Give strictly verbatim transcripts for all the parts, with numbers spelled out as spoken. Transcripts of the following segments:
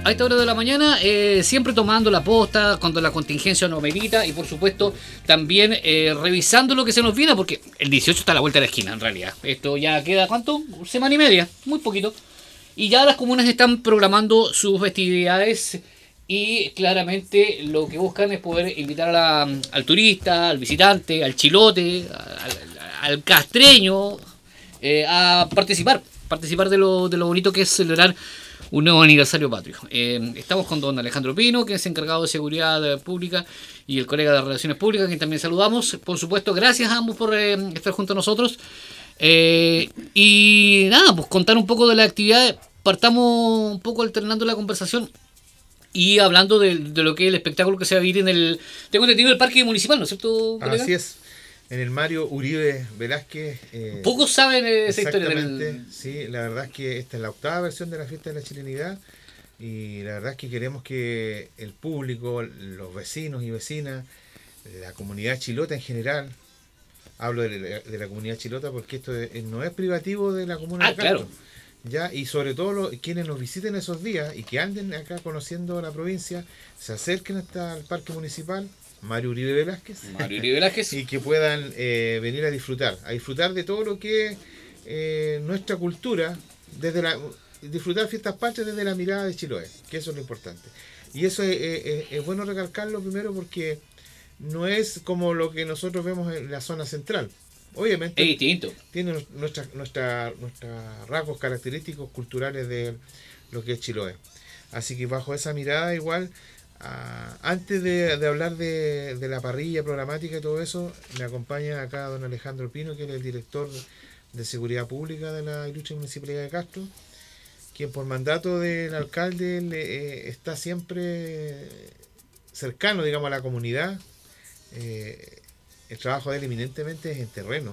a esta hora de la mañana, eh, siempre tomando la posta cuando la contingencia nos merita y por supuesto también eh, revisando lo que se nos viene, porque el dieciocho está a la vuelta de la esquina en realidad. Esto ya queda, ¿cuánto? Semana y media, muy poquito. Y ya las comunas están programando sus festividades y claramente lo que buscan es poder invitar a la, al turista, al visitante, al chilote, al, al castreño, eh, a participar, participar de lo, de lo bonito que es celebrar un nuevo aniversario patrio. Eh, estamos con don Alejandro Pino, que es encargado de seguridad pública, y el colega de Relaciones Públicas, que también saludamos. Por supuesto, gracias a ambos por eh, estar junto a nosotros. Eh, y nada, pues contar un poco de la actividad. Partamos un poco alternando la conversación y hablando de, de lo que es el espectáculo que se va a vivir en el, tengo entendido, el parque municipal, ¿no es cierto, colega? Así es, en el Mario Uribe Velázquez. Eh, Pocos saben esa historia. Exactamente, sí, la verdad es que esta es la octava versión de la fiesta de la chilenidad y la verdad es que queremos que el público, los vecinos y vecinas, la comunidad chilota en general, hablo de la, de la comunidad chilota porque esto es, no es privativo de la comuna ah, de Castro. Claro. Ya, y sobre todo los, quienes nos visiten esos días y que anden acá conociendo la provincia, se acerquen hasta el parque municipal Mario Uribe Velázquez, Mario Uribe Velázquez. y que puedan eh, venir a disfrutar, a disfrutar de todo lo que es eh, nuestra cultura, desde la disfrutar fiestas patrias desde la mirada de Chiloé, que eso es lo importante. Y eso es, es, es bueno recalcarlo primero porque no es como lo que nosotros vemos en la zona central. Obviamente es distinto. Tiene nuestra, nuestra, nuestros rasgos característicos culturales de lo que es Chiloé. Así que bajo esa mirada igual, uh, antes de, de hablar de, de la parrilla programática y todo eso, me acompaña acá don Alejandro Pino, que es el director de Seguridad Pública de la ilustre Municipalidad de Castro, quien por mandato del alcalde le, eh, está siempre cercano, digamos, a la comunidad. Eh, El trabajo de él eminentemente es en terreno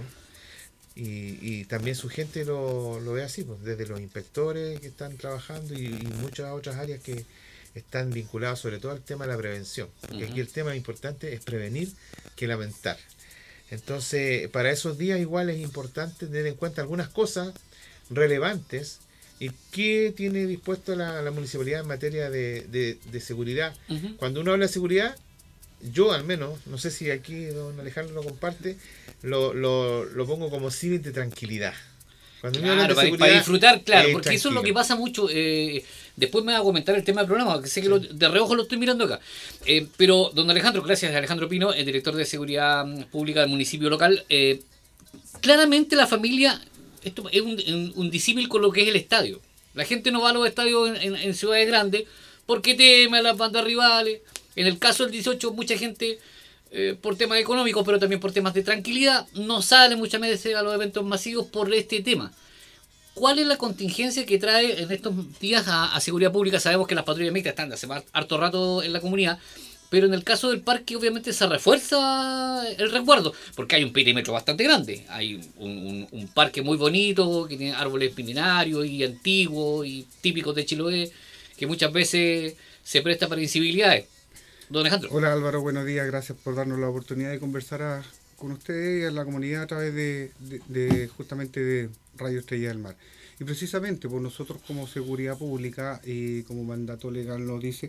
y, y también su gente lo, lo ve así, pues, desde los inspectores que están trabajando y, y muchas otras áreas que están vinculadas sobre todo al tema de la prevención, porque uh-huh. aquí el tema importante es prevenir que lamentar. Entonces, para esos días igual es importante tener en cuenta algunas cosas relevantes y qué tiene dispuesto la, la municipalidad en materia de, de, de seguridad. Uh-huh. Cuando uno habla de seguridad, yo al menos, no sé si aquí don Alejandro lo comparte, lo, lo, lo pongo como civil de tranquilidad. Cuando claro, para, para disfrutar, claro, porque tranquilo. Eso es lo que pasa mucho. Eh, después me va a comentar el tema del programa, que sé que sí. lo, de reojo lo estoy mirando acá. Eh, pero don Alejandro, gracias a Alejandro Pino, el director de Seguridad Pública del municipio local, eh, claramente la familia, esto es un, un, un disímil con lo que es el estadio. La gente no va a los estadios en, en, en ciudades grandes porque teme a las bandas rivales. En el caso del dieciocho, mucha gente, eh, por temas económicos, pero también por temas de tranquilidad, no sale muchas veces a los eventos masivos por este tema. ¿Cuál es la contingencia que trae en estos días a, a Seguridad Pública? Sabemos que las patrullas mixtas están de hace harto rato en la comunidad, pero en el caso del parque obviamente se refuerza el resguardo, porque hay un perímetro bastante grande. Hay un, un, un parque muy bonito, que tiene árboles milenarios y antiguos y típicos de Chiloé, que muchas veces se presta para incivilidades. Don Alejandro. Hola Álvaro, buenos días, gracias por darnos la oportunidad de conversar a, con ustedes y a la comunidad a través de, de, de justamente de Radio Estrella del Mar. Y precisamente por nosotros como Seguridad Pública, eh, como mandato legal nos dice,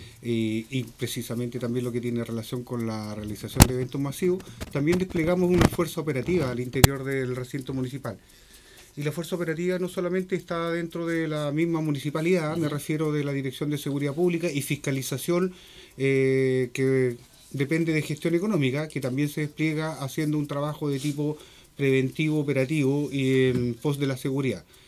eh, y precisamente también lo que tiene relación con la realización de eventos masivos, también desplegamos una fuerza operativa al interior del recinto municipal. Y la fuerza operativa no solamente está dentro de la misma municipalidad, uh-huh. me refiero de la Dirección de Seguridad Pública y Fiscalización, eh, que depende de Gestión Económica, que también se despliega haciendo un trabajo de tipo preventivo, operativo y en pos de la seguridad.